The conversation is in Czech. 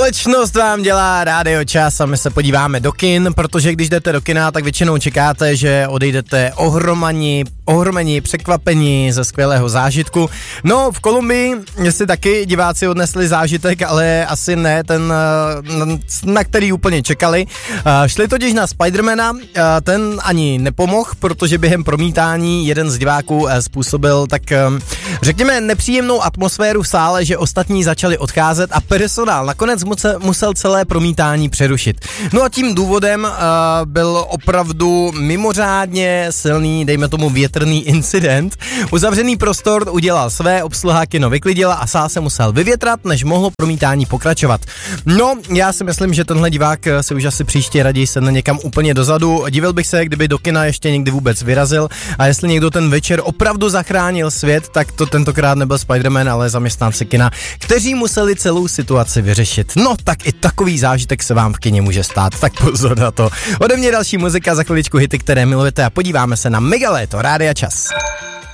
Společnost vám dělá Rádio Čas a my se podíváme do kin, protože když jdete do kina, tak většinou čekáte, že odejdete ohromeni, překvapení ze skvělého zážitku. No, v Kolumbii si taky diváci odnesli zážitek, ale asi ne ten, na který úplně čekali. Šli totiž na Spidermana, ten ani nepomohl, protože během promítání jeden z diváků způsobil tak, řekněme, nepříjemnou atmosféru v sále, že ostatní začali odcházet a personál nakonec musel celé promítání přerušit. No a tím důvodem byl opravdu mimořádně silný, dejme tomu větrný incident. Uzavřený prostor udělal své, obsluha kino vyklidila a sál se musel vyvětrat, než mohlo promítání pokračovat. No, já si myslím, že tenhle divák si už asi příště raději sedne někam úplně dozadu. Divil bych se, kdyby do kina ještě někdy vůbec vyrazil a jestli někdo ten večer opravdu zachránil svět, tak to tentokrát nebyl Spiderman, ale zaměstnanci kina, kteří museli celou situaci vyřešit. No, tak i takový zážitek se vám v kině může stát, tak pozor na to. Ode mě další muzika, za chviličku hity, které milujete a podíváme se na Megaléto Rádia Čas.